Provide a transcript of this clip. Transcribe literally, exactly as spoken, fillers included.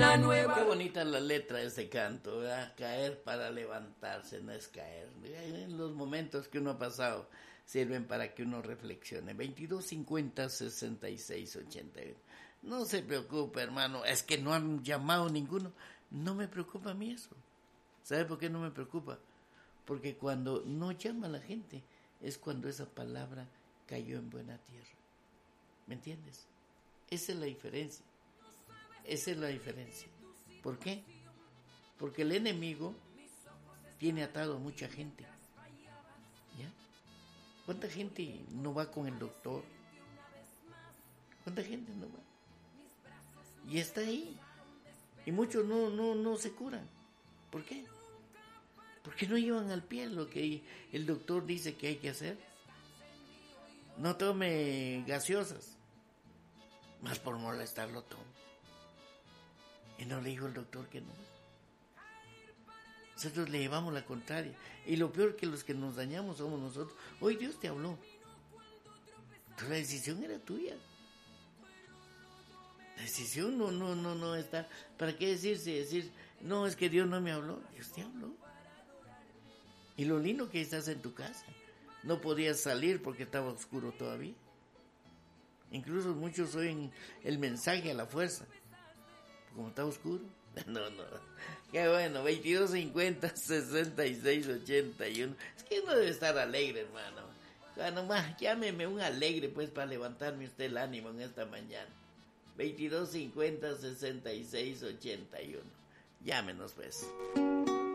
mañana nueva. Qué bonita la letra de ese canto, ¿verdad? Caer para levantarse, no es caer. En los momentos que uno ha pasado sirven para que uno reflexione. veintidós cincuenta sesenta y seis ochenta y uno. No se preocupe, hermano, es que no han llamado ninguno. No me preocupa a mí eso. ¿Sabe por qué no me preocupa? Porque cuando no llama la gente es cuando esa palabra cayó en buena tierra. ¿Me entiendes? Esa es la diferencia. Esa es la diferencia. ¿Por qué? Porque el enemigo tiene atado a mucha gente. ¿Ya? ¿Cuánta gente no va con el doctor? ¿Cuánta gente no va? Y está ahí. Y muchos no, no, no se curan. ¿Por qué? Porque no llevan al pie lo que el doctor dice que hay que hacer. No tome gaseosas. Más por molestarlo todo. Y no le dijo el doctor que no. Nosotros le llevamos la contraria. Y lo peor que los que nos dañamos somos nosotros. Hoy Dios te habló. Pero la decisión era tuya. La decisión no, no, no, no está. ¿Para qué decirse? Decir, no, es que Dios no me habló. Dios te habló. Y lo lindo que estás en tu casa. No podías salir porque estaba oscuro todavía. Incluso muchos oyen el mensaje a la fuerza. Como está oscuro. No, no. Qué bueno. veintidós cincuenta sesenta y seis ochenta y uno. Es que uno debe estar alegre, hermano. Bueno, más, llámeme un alegre, pues, para levantarme usted el ánimo en esta mañana. veintidós cincuenta sesenta y seis ochenta y uno. Llámenos, pues.